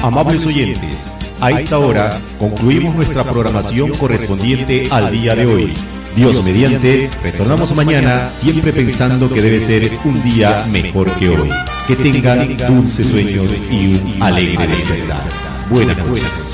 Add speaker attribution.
Speaker 1: Amables oyentes, a esta hora concluimos nuestra programación correspondiente al día de hoy. Dios mediante, retornamos mañana siempre pensando que debe ser un día mejor que hoy. Que tengan dulces sueños y un alegre despertar. Buenas noches.